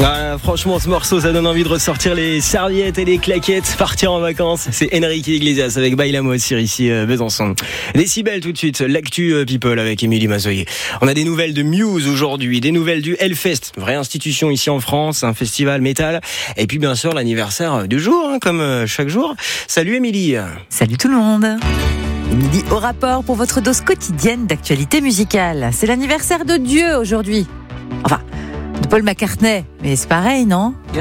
Ah, franchement, ce morceau, ça donne envie de ressortir les serviettes et les claquettes, partir en vacances. C'est Enrique Iglesias avec Bailamos sur ici Besançon. Décibel tout de suite, l'actu People avec Émilie Mazoyer. On a des nouvelles de Muse aujourd'hui, des nouvelles du Hellfest, vraie institution ici en France, un festival métal. Et puis bien sûr l'anniversaire du jour, comme chaque jour. Salut Émilie. Salut tout le monde. Émilie au rapport pour votre dose quotidienne d'actualité musicale. C'est l'anniversaire de Dieu aujourd'hui. Enfin, de Paul McCartney, mais c'est pareil, non ?